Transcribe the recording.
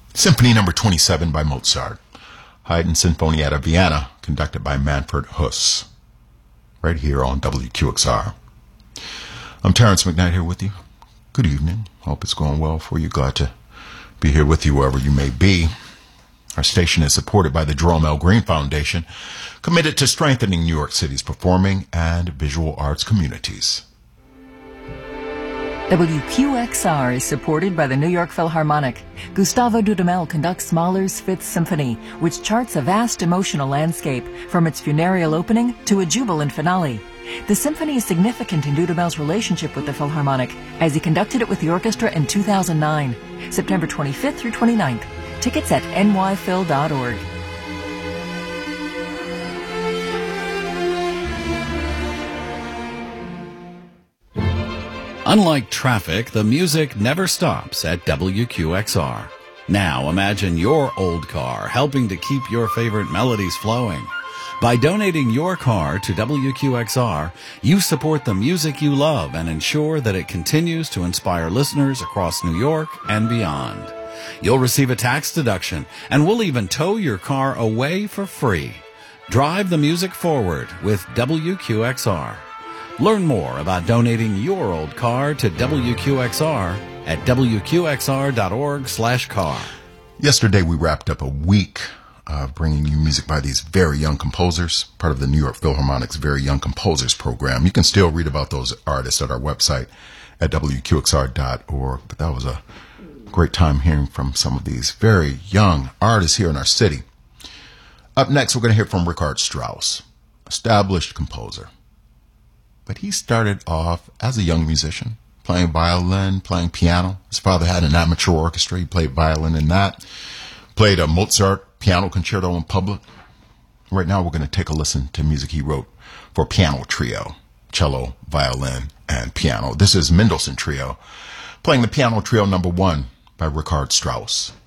Symphony Number 27 by Mozart. Haydn Sinfonietta Vienna, conducted by Manfred Huss. Right here on WQXR. I'm Terrence McKnight here with you. Good evening. Hope it's going well for you. Glad to be here with you wherever you may be. Our station is supported by the Jerome L. Green Foundation, committed to strengthening New York City's performing and visual arts communities. WQXR is supported by the New York Philharmonic. Gustavo Dudamel conducts Mahler's Fifth Symphony, which charts a vast emotional landscape, from its funereal opening to a jubilant finale. The symphony is significant in Dudamel's relationship with the Philharmonic, as he conducted it with the orchestra in 2009, September 25th through 29th. Tickets at nyphil.org. Unlike traffic, the music never stops at WQXR. Now imagine your old car helping to keep your favorite melodies flowing. By donating your car to WQXR, you support the music you love and ensure that it continues to inspire listeners across New York and beyond. You'll receive a tax deduction, and we'll even tow your car away for free. Drive the music forward with WQXR. Learn more about donating your old car to WQXR at WQXR.org/car. Yesterday we wrapped up a week of bringing you music by these very young composers, part of the New York Philharmonic's Very Young Composers program. You can still read about those artists at our website at WQXR.org. But that was a great time hearing from some of these very young artists here in our city. Up next, we're going to hear from Richard Strauss, established composer. But he started off as a young musician, playing violin, playing piano. His father had an amateur orchestra. He played violin in that. Played a Mozart piano concerto in public. Right now we're going to take a listen to music he wrote for piano trio, cello, violin, and piano. This is Mendelssohn Trio, playing the piano trio number 1 by Richard Strauss.